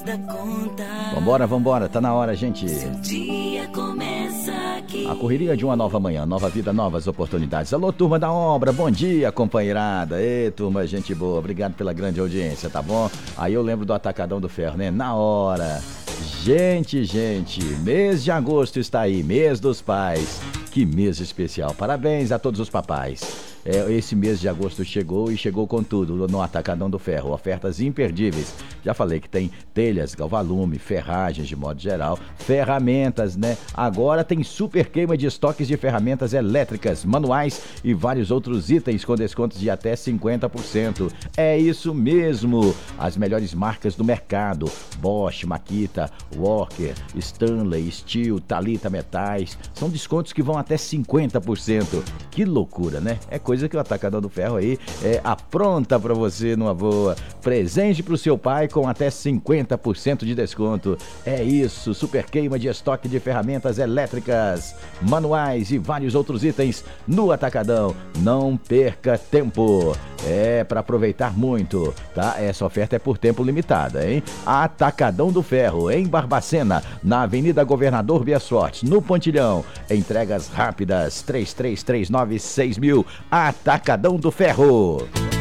Da conta. Vambora, tá na hora, gente. Seu dia começa aqui. A correria de uma nova manhã, nova vida, novas oportunidades. Alô, turma da obra, bom dia, companheirada. Ei, turma, gente boa, obrigado pela grande audiência, tá bom? Aí eu lembro do Atacadão do Ferro, né? Na hora. Gente, mês de agosto está aí, mês dos pais. Que mês especial, parabéns a todos os papais. Esse mês de agosto chegou e chegou com tudo no Atacadão do Ferro, ofertas imperdíveis. Já falei que tem telhas, galvalume, ferragens de modo geral, ferramentas, né? Agora tem super queima de estoques de ferramentas elétricas, manuais e vários outros itens com descontos de até 50%. É isso mesmo! As melhores marcas do mercado: Bosch, Makita, Walker, Stanley, Steel, Thalita Metais. São descontos que vão até 50%. Que loucura, né? É coisa que o Atacadão do Ferro aí apronta pra você numa boa. Presente pro seu pai com até 50% de desconto. É isso, super queima de estoque de ferramentas elétricas, manuais e vários outros itens no Atacadão. Não perca tempo. É para aproveitar muito, tá? Essa oferta é por tempo limitado, hein? Atacadão do Ferro, em Barbacena, na Avenida Governador Bias Fortes, no Pontilhão. Entregas rápidas, 33396000. Atacadão do Ferro.